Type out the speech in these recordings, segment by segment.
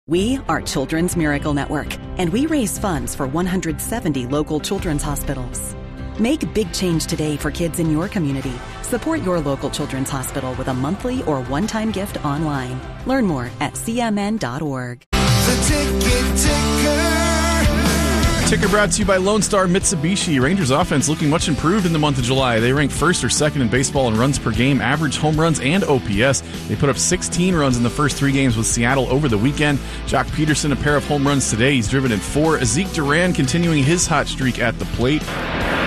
We are Children's Miracle Network, and we raise funds for 170 local children's hospitals. Make big change today for kids in your community. Support your local children's hospital with a monthly or one-time gift online. Learn more at cmn.org. The Ticket Ticker. Ticker brought to you by Lone Star Mitsubishi. Rangers offense looking much improved in the month of July. They rank first or second in baseball in runs per game, average home runs, and OPS. They put up 16 runs in the first 3 games with Seattle over the weekend. Jock Peterson, a pair of home runs today. He's driven in 4. Zeke Duran continuing his hot streak at the plate. 2-2,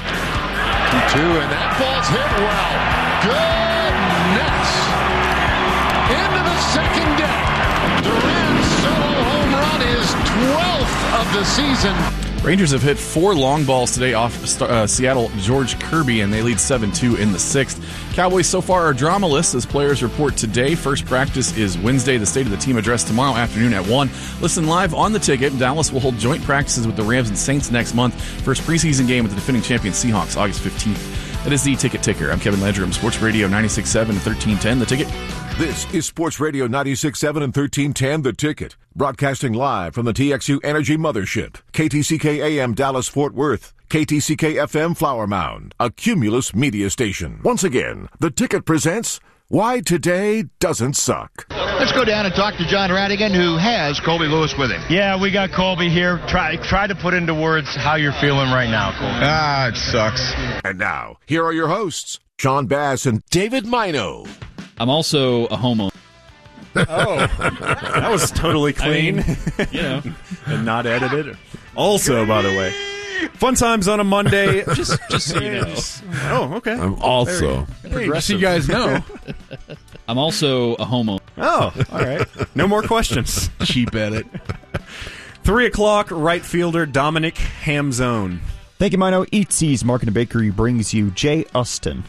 and that ball's hit well. Goodness! Into the second deck. Duran's solo home run is 12th of the season. Rangers have hit 4 long balls today off Seattle George Kirby, and they lead 7-2 in the 6th. Cowboys so far are dramaless as players report today. First practice is Wednesday. The State of the Team address tomorrow afternoon at 1. Listen live on the Ticket. Dallas will hold joint practices with the Rams and Saints next month. First preseason game with the defending champion Seahawks August 15th. That is the Ticket Ticker. I'm Kevin Ledger. Sports Radio 96.7 and 1310. The Ticket. This is Sports Radio 96.7 and 1310, The Ticket. Broadcasting live from the TXU Energy Mothership. KTCK AM Dallas-Fort Worth. KTCK FM Flower Mound. A Cumulus media station. Once again, The Ticket presents Why Today Doesn't Suck. Let's go down and talk to John Radigan, who has Colby Lewis with him. Yeah, we got Colby here. Try to put into words how you're feeling right now, Colby. It sucks. And now, here are your hosts, Sean Bass and David Mino. I'm also a homo. Oh, that was totally clean. I mean, and not edited. Also, by the way, fun times on a Monday. just so you know. Oh, okay. I'm also. Hey, just so you guys know. I'm also a homo. Oh, all right. No more questions. Cheap edit. 3 o'clock, right fielder Dominic Hamzone. Thank you, Mino. Eatsy's Market and Bakery brings you Jay Austin.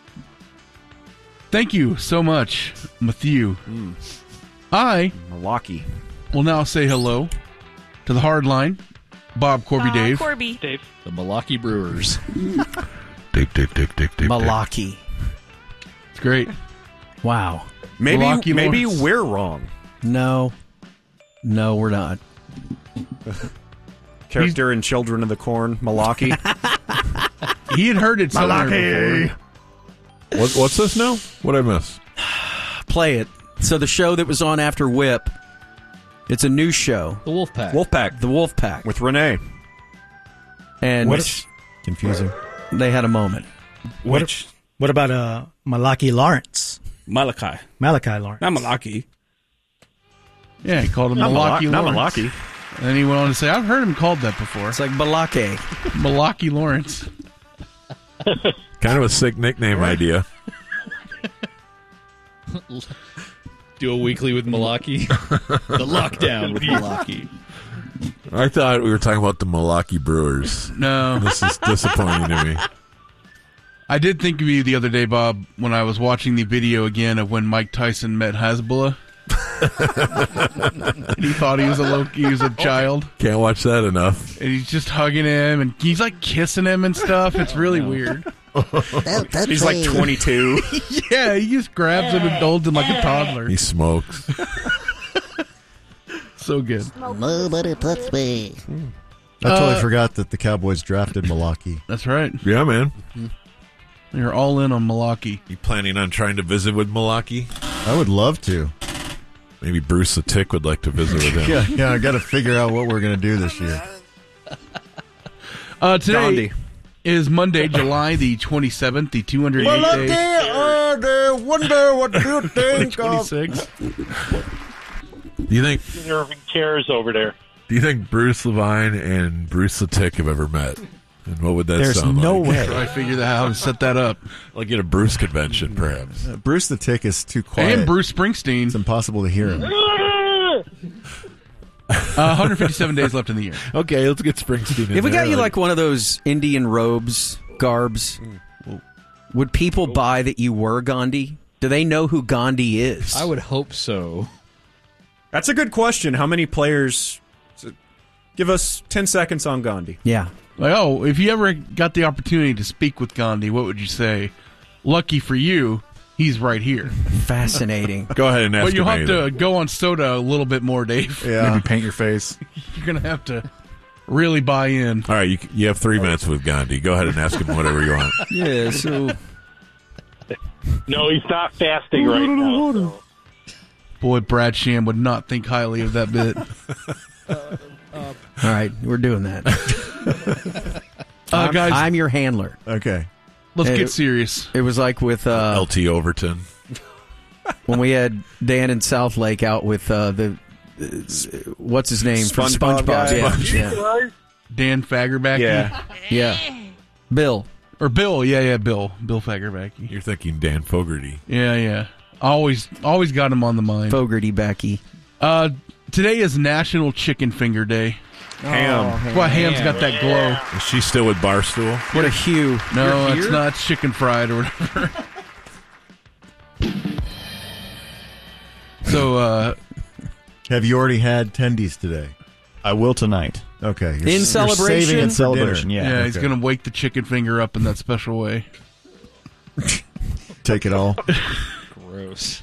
Thank you so much, Matthew. I Milwaukee will now say hello to the hard line, Bob, Corby, Dave. Corby. Dave. The Milwaukee Brewers. Dick. Milwaukee. It's great. Wow. Maybe we're wrong. No, we're not. Character in Children of the Corn, Milwaukee. He had heard it somewhere before. What's this now? What'd I miss? Play it. So the show that was on after Whip, it's a new show. The Wolfpack. The Wolfpack. With Renee. And confusing. They had a moment. What about Malachi Lawrence? Malachi Lawrence. Not Malachi. Yeah, he called him Malachi Lawrence. Not Malachi. And then he went on to say, I've heard him called that before. It's like Balake. Malachi Lawrence. Kind of a sick nickname idea. Do a weekly with Milwaukee. The Lockdown with Milwaukee. I thought we were talking about the Milwaukee Brewers. No. This is disappointing to me. I did think of you the other day, Bob, when I was watching the video again of when Mike Tyson met Hezbollah. And he thought he was a child. Can't watch that enough. And he's just hugging him, and he's like kissing him and stuff. It's really weird. He's like 22. Yeah, he just grabs him and holds him like a toddler. He smokes. So good. Nobody puts me. I totally forgot that the Cowboys drafted Milwaukee. That's right. Yeah, man. You're all in on Milwaukee. You planning on trying to visit with Milwaukee? I would love to. Maybe Bruce the Tick would like to visit with him. Yeah, I got to figure out what we're going to do this year. Today Gandhi. is Monday, July the 27th, the 208th day. I wonder what you think 26. Do you think Nerving chairs over there. Do you think Bruce Levine and Bruce the Tick have ever met? And what would that There's sound no like? way. Try to figure that out and set that up. Like at a Bruce convention, perhaps. Bruce the Tick is too quiet. And Bruce Springsteen. It's impossible to hear him. 157 days left in the year. Okay, let's get Springsteen in If we there. got you like one of those Indian garbs, would people buy that you were Gandhi? Do they know who Gandhi is? I would hope so. That's a good question. How many players... Give us 10 seconds on Gandhi. Yeah. Like, if you ever got the opportunity to speak with Gandhi, what would you say? Lucky for you, he's right here. Fascinating. Go ahead and But you'll have estimate to go on soda a little bit more, Dave. Yeah. Maybe paint your face. You're going to have to really buy in. All right, you have 3 minutes with Gandhi. Go ahead and ask him whatever you want. Yeah, so... No, he's not fasting right now. So. Boy, Brad Sham would not think highly of that bit. All right, we're doing that. Guys, I'm your handler. Okay. Let's get serious. It was like with LT Overton. when we had Dan in South Lake out with the what's his name from SpongeBob guy? Yeah. Dan Fagerbacky? Yeah. Bill. Or Bill, Bill. Bill Fagerbacky. You're thinking Dan Fogarty. Yeah. Always got him on the mind. Fogarty Backy. Today is National Chicken Finger Day. Ham. Well, Ham's got that glow. Is she still with Barstool? What a hue. No, it's not. It's chicken fried or whatever. So, have you already had tendies today? I will tonight. Okay. In celebration? Saving it for Celebration, dinner. yeah, he's going to wake the chicken finger up in that special way. Take it all. Gross.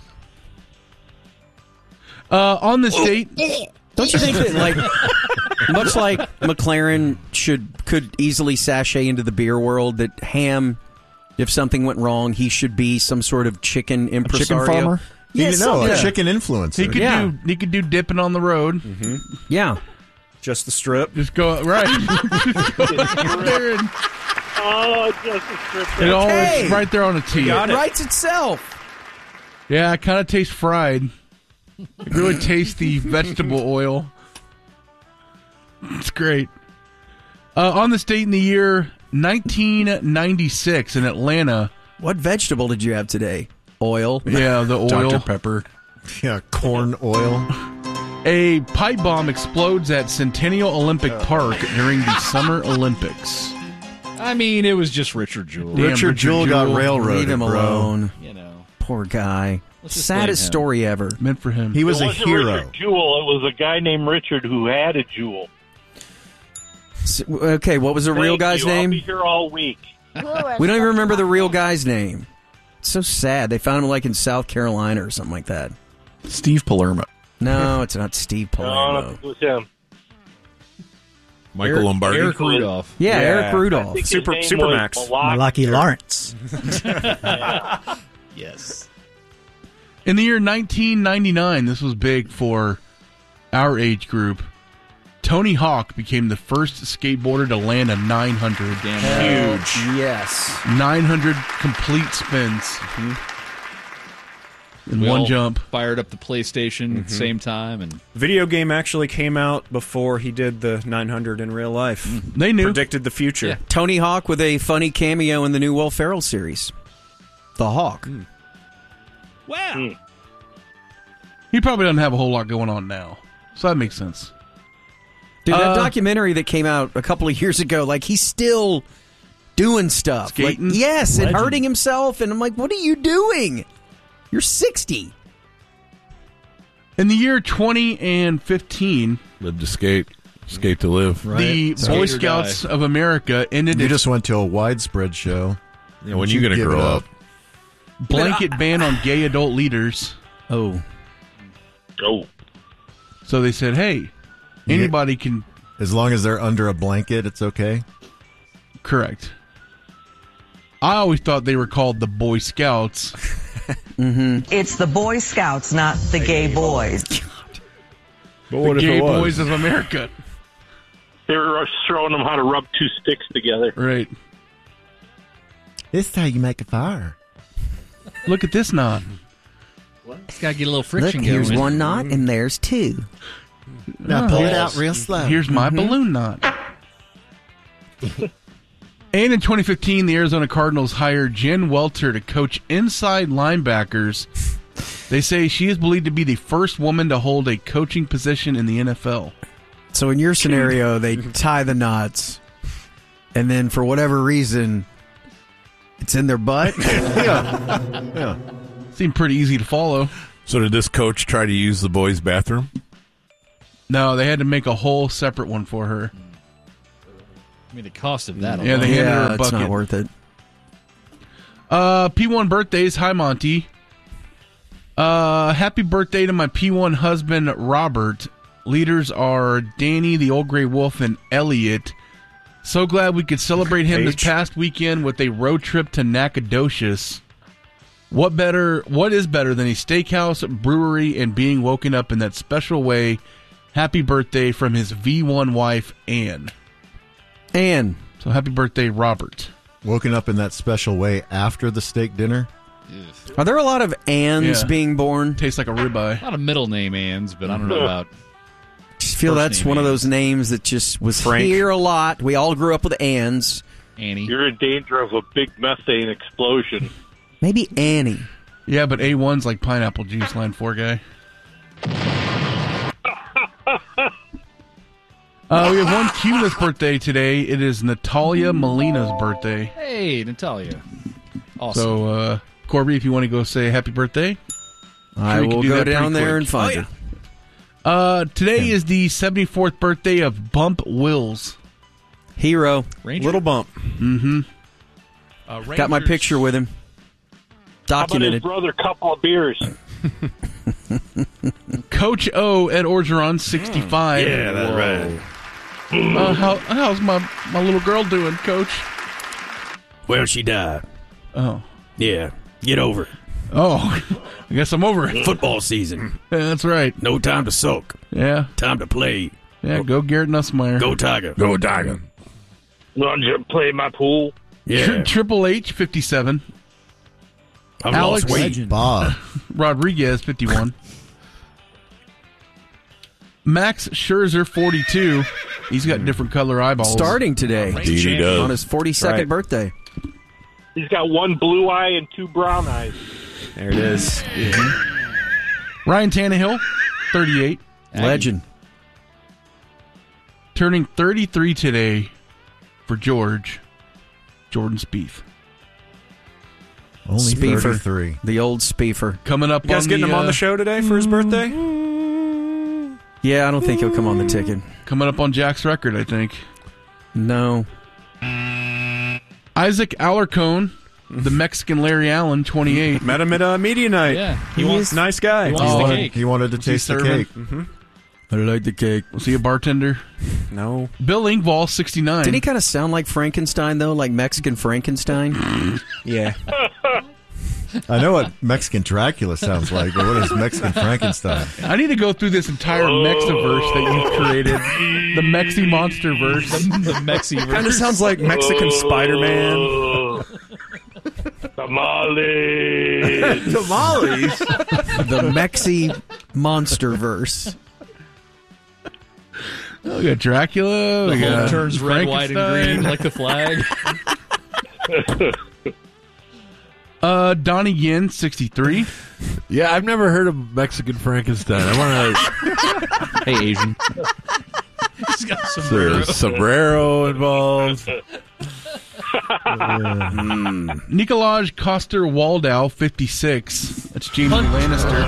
On this date... Don't you think that, like, much like McLaren could easily sashay into the beer world, that Ham, if something went wrong, he should be some sort of chicken impresario? Chicken farmer? Yeah, a chicken influencer. He could do dipping on the road. Mm-hmm. Yeah. Just the strip. Just go right. Just go out there and Just the strip. it all it's right there on a tee. It writes itself. Yeah, it kind of tastes fried. It really tastes the vegetable oil. It's great. On this date in the year 1996 in Atlanta. What vegetable did you have today? Oil? Yeah, the oil. Dr. Pepper. Yeah, corn oil. A pipe bomb explodes at Centennial Olympic Park during the Summer Olympics. I mean, it was just Richard Jewell. Richard Jewell got railroaded. Leave him alone. You know. Poor guy. Let's just blame Saddest him. story ever. Meant for him. He was It a wasn't hero. Richard Jewell. It was a guy named Richard who had a jewel. Okay, what was the real Thank guy's you. I'll name? be here all week. We don't even remember the real guy's name. It's so sad. They found him like in South Carolina or something like that. Steve Palermo. No, it's not Steve No, Palermo. it was him. Michael Lombardi. Eric Rudolph. Yeah, Eric I Rudolph. think his name Supermax. was Malaki Lawrence. Yes. In the year 1999, this was big for our age group. Tony Hawk became the first skateboarder to land a 900. Damn Huge. Yes. 900 complete spins. In We one all jump. Fired up the PlayStation at the same time, and Video game actually came out before he did the 900 in real life. They knew. Predicted the future. Yeah. Tony Hawk with a funny cameo in the new Will Ferrell series. The Hawk. wow. He probably doesn't have a whole lot going on now. So that makes sense. Dude, that documentary that came out a couple of years ago, like, he's still doing stuff. Skating? Like, yes, Legend. and hurting himself. And I'm like, what are you doing? You're 60. In the year 2015, Live to skate. Skate to live. the Skate Boy or Scouts die. of America ended You its just went to a widespread show. Yeah, when you going to give grow it up? blanket ban on gay adult leaders. Oh. Oh. So they said, hey, anybody can... As long as they're under a blanket, it's okay? Correct. I always thought they were called the Boy Scouts. It's the Boy Scouts, not the gay boys. But what The if Gay it was? Boys of America. They were showing them how to rub two sticks together. Right. This is how you make a fire. Look at this knot. It's got to get a little Look, friction here's going. one knot, and there's two. Now pull it out real slow. Here's my balloon knot. And in 2015, the Arizona Cardinals hired Jen Welter to coach inside linebackers. They say she is believed to be the first woman to hold a coaching position in the NFL. So in your scenario, they tie the knots, and then for whatever reason, it's in their butt. Yeah. Seemed pretty easy to follow. So did this coach try to use the boys' bathroom? No, they had to make a whole separate one for her. I mean, the cost of that. Yeah, they handed her a it's bucket. not worth it. P1 birthdays. Hi, Monty. Happy birthday to my P1 husband, Robert. Leaders are Danny, the Old Gray Wolf, and Elliot. So glad we could celebrate him this past weekend with a road trip to Nacogdoches. What is better than a steakhouse, brewery, and being woken up in that special way? Happy birthday from his V1 wife, Ann. Ann. So happy birthday, Robert. Woken up in that special way after the steak dinner? Are there a lot of Anns being born? Tastes like a ribeye. A lot of middle name Anns, but I don't know about... Just feel that's one of those names that just was here a lot. We all grew up with Anns. Annie. You're in danger of a big methane explosion. Maybe Annie. Yeah, but A1's like pineapple juice, line 4 guy. We have one Cumulus birthday today. It is Natalia Molina's birthday. Hey, Natalia. Awesome. So, Corby, if you want to go say happy birthday, I will go down there and find her. Today is the 74th birthday of Bump Wills. Hero. Ranger? Little Bump. Mm-hmm. Got my picture with him. Documented. How about his brother, couple of beers? Coach O at Orgeron, 65. Yeah, that's right. How's my little girl doing, Coach? Well, she died. Oh. Yeah. Get over it. Oh, I guess I'm over it. Football season. Yeah, that's right. No time to soak. Yeah. Time to play. Yeah, go Garrett Nussmeier. Go Tiger. Go Tiger. Want to play my pool? Yeah. Triple H, 57. I've Alex lost weight. Bob. Rodriguez, 51. Max Scherzer, 42. He's got different color eyeballs. Starting today. Indeed he does. On his 42nd birthday. He's got one blue eye and two brown eyes. There it is. Ryan Tannehill, 38. Legend. Turning 33 today for Jordan Spieth. Only Spiefer. 33. The old Spiefer. Coming up You guys on getting him on the show today for his birthday? Yeah, I don't think he'll come on the ticket. Coming up on Jack's record, I think. No. Isaac Alarcon, the Mexican Larry Allen, 28. Met him at media night. Yeah. He's a nice guy. He wants the cake. He wanted to taste the serving? cake. Mm-hmm. I like the cake. Was he a bartender? No. Bill Engvall, 69. Didn't he kind of sound like Frankenstein, though? Like Mexican Frankenstein? Yeah. I know what Mexican Dracula sounds like, but what is Mexican Frankenstein? I need to go through this entire Mexiverse that you've created. The Mexi Monster verse. The Mexiverse. Kind of sounds like Mexican Spider-Man. Tamales. Tamales. The Mexi Monsterverse. Oh, we got Dracula. The We whole got turns red, white, and Frankenstein. green like the flag. Donnie Yen, 63. Yeah, I've never heard of Mexican Frankenstein. I want Hey, Asian. He's got to. sombrero. There's sombrero involved. Nicolaj Coster-Waldau, 56. That's Jamie Lannister.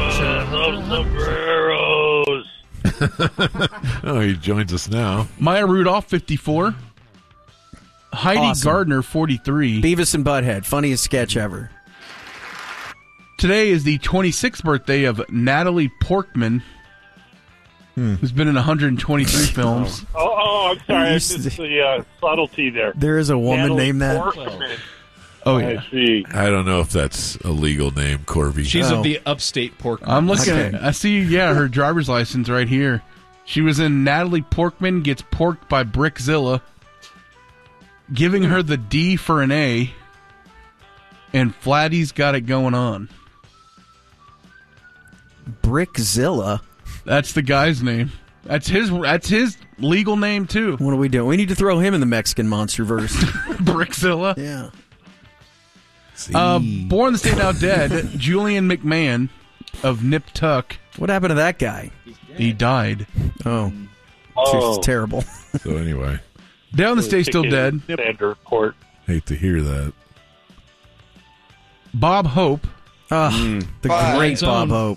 Sombreros. Oh, he joins us now. Maya Rudolph, 54. Heidi Awesome. Gardner, 43. Beavis and Butthead. Funniest sketch ever. Today is the 26th birthday of Natalie Portman, who's been in 123 films. I'm sorry. I Used missed the subtlety there. There is a woman Natalie named that. Portman. Oh, yeah. I see. I don't know if that's a legal name, Corby. She's Oh. of the upstate pork. I'm looking Okay. at I see, her driver's license right here. She was in Natalie Portman Gets Porked by Brickzilla, Giving Her the D for an A, and Flatty's Got It Going On. Brickzilla. That's the guy's name. That's his legal name, too. What are we doing? We need to throw him in the Mexican Monsterverse. Brickzilla. Yeah. Born the State Now Dead, Julian McMahon of Nip Tuck. What happened to that guy? He died. Oh. Oh. It's terrible. So anyway, Down the State Still Dead. Standard report. hate to hear that. Bob Hope. The great Bob Hope.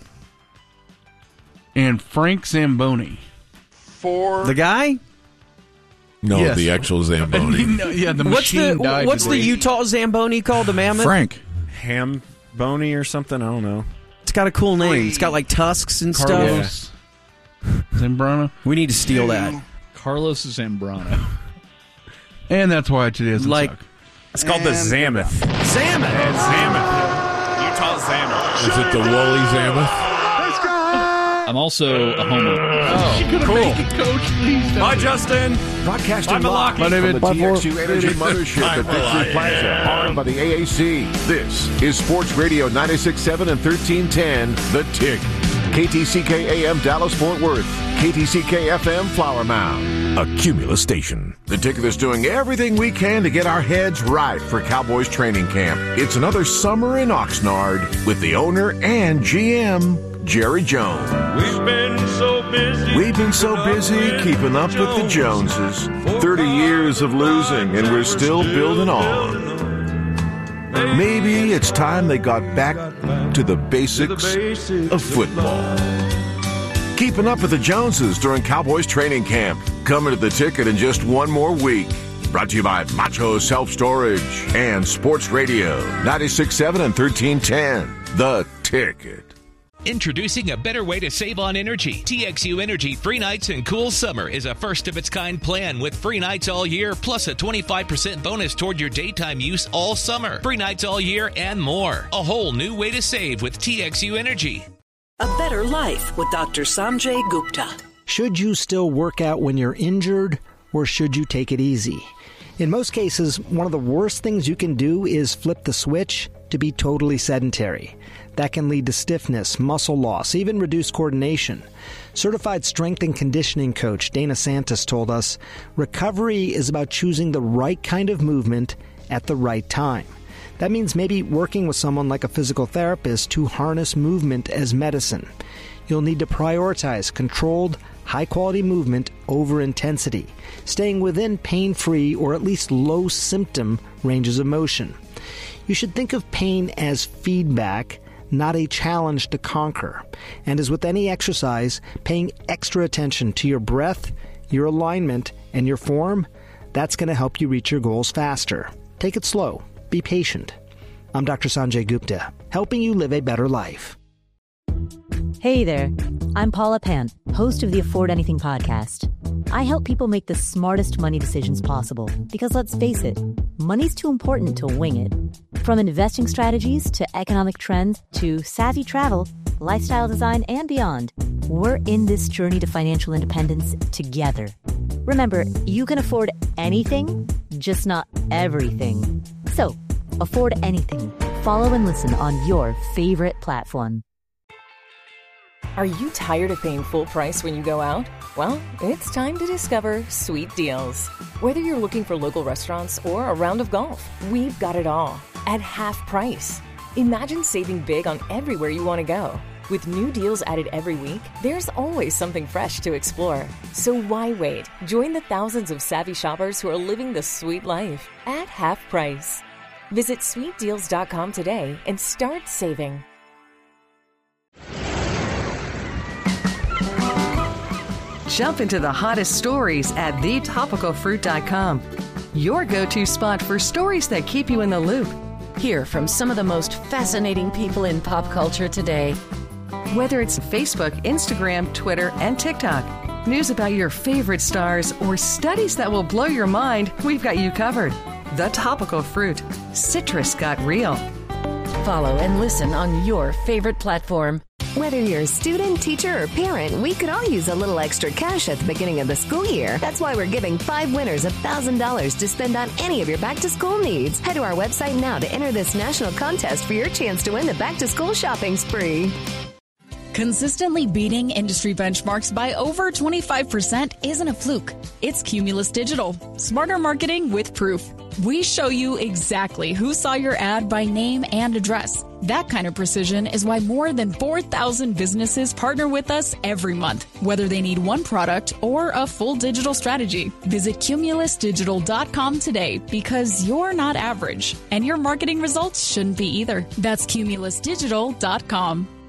And Frank Zamboni. The guy? No, Yes. the actual Zamboni. Yeah, the machine died What's the today. Utah Zamboni called? The mammoth? Frank. Hamboni or something? I don't know. It's got a cool name. It's got like tusks and stuff. Carlos Zambrano. We need to steal that. Carlos Zambrano. And that's why today doesn't Like- suck. It's called the Zamoth. Zamoth. Zamoth. Utah Zamoth. Is it the woolly Zamoth? I'm also a homer. Oh, cool. Coach, please. Bye, Justin. Broadcasting Bye, live Milwaukee. from the Bye, TXU Energy Mothership at Victory Plaza, powered by the AAC. This is Sports Radio 96.7 and 1310, The Tick. KTCK AM Dallas-Fort Worth. KTCK FM Flower Mound. A Cumulus station. The Ticket is doing everything we can to get our heads right for Cowboys training camp. It's another summer in Oxnard with the owner and GM, Jerry Jones. We've been so busy keeping up with the Joneses. 30 years of losing, and we're still building on. Maybe it's time they got back to the basics of football. Keeping up with the Joneses during Cowboys training camp. Coming to the Ticket in just one more week. Brought to you by Macho Self-Storage and Sports Radio 96.7 and 1310. The Ticket. Introducing a better way to save on energy. TXU Energy Free Nights and Cool Summer is a first-of-its-kind plan with free nights all year, plus a 25% bonus toward your daytime use all summer. Free nights all year and more. A whole new way to save with TXU Energy. A Better Life with Dr. Sanjay Gupta. Should you still work out when you're injured, or should you take it easy? In most cases, one of the worst things you can do is flip the switch to be totally sedentary. That can lead to stiffness, muscle loss, even reduced coordination. Certified strength and conditioning coach Dana Santos told us, recovery is about choosing the right kind of movement at the right time. That means maybe working with someone like a physical therapist to harness movement as medicine. You'll need to prioritize controlled, high-quality movement over intensity, staying within pain-free or at least low-symptom ranges of motion. You should think of pain as feedback, not a challenge to conquer. And as with any exercise, paying extra attention to your breath, your alignment, and your form, that's going to help you reach your goals faster. Take it slow. Be patient. I'm Dr. Sanjay Gupta, helping you live a better life. Hey there, I'm Paula Pan, host of the Afford Anything podcast. I help people make the smartest money decisions possible because, let's face it, money's too important to wing it. From investing strategies to economic trends to savvy travel, lifestyle design, and beyond, we're in this journey to financial independence together. Remember, you can afford anything, just not everything. So, afford anything. Follow and listen on your favorite platform. Are you tired of paying full price when you go out? Well, it's time to discover Sweet Deals. Whether you're looking for local restaurants or a round of golf, we've got it all at half price. Imagine saving big on everywhere you want to go. With new deals added every week, there's always something fresh to explore. So why wait? Join the thousands of savvy shoppers who are living the sweet life at half price. Visit sweetdeals.com today and start saving. Jump into the hottest stories at thetopicalfruit.com. Your go-to spot for stories that keep you in the loop. Hear from some of the most fascinating people in pop culture today. Whether it's Facebook, Instagram, Twitter, and TikTok, news about your favorite stars, or studies that will blow your mind, we've got you covered. The Topical Fruit. Citrus got real. Follow and listen on your favorite platform. Whether you're a student, teacher, or parent, we could all use a little extra cash at the beginning of the school year. That's why we're giving 5 winners $1,000 to spend on any of your back-to-school needs. Head to our website now to enter this national contest for your chance to win the back-to-school shopping spree. Consistently beating industry benchmarks by over 25% isn't a fluke. It's Cumulus Digital. Smarter marketing with proof. We show you exactly who saw your ad by name and address. That kind of precision is why more than 4,000 businesses partner with us every month, whether they need one product or a full digital strategy. Visit cumulusdigital.com today because you're not average, and your marketing results shouldn't be either. That's cumulusdigital.com.